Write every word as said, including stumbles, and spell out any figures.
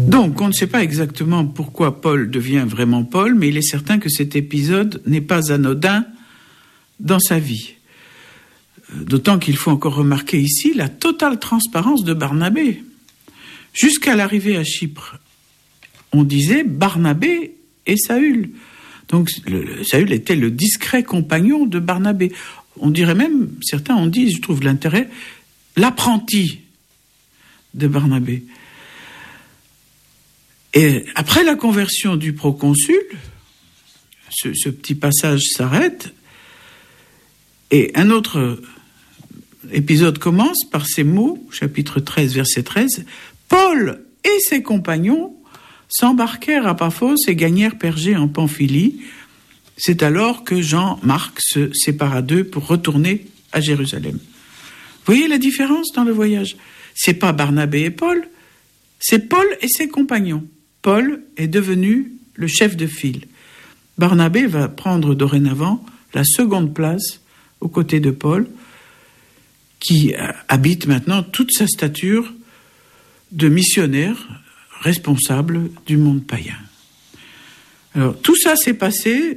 Donc, on ne sait pas exactement pourquoi Paul devient vraiment Paul, mais il est certain que cet épisode n'est pas anodin dans sa vie. D'autant qu'il faut encore remarquer ici la totale transparence de Barnabé. Jusqu'à l'arrivée à Chypre, on disait Barnabé et Saül. Donc, le, Saül était le discret compagnon de Barnabé. On dirait même, certains ont dit, je trouve l'intérêt, l'apprenti de Barnabé. Et après la conversion du proconsul, ce, ce petit passage s'arrête, et un autre épisode commence par ces mots, chapitre treize, verset treize, « Paul et ses compagnons s'embarquèrent à Paphos et gagnèrent Pergé en Pamphylie. C'est alors que Jean-Marc se sépara d'eux pour retourner à Jérusalem. » Vous voyez la différence dans le voyage ? C'est pas Barnabé et Paul, c'est Paul et ses compagnons. Paul est devenu le chef de file. Barnabé va prendre dorénavant la seconde place aux côtés de Paul, qui habite maintenant toute sa stature de missionnaire responsable du monde païen. Alors, tout ça s'est passé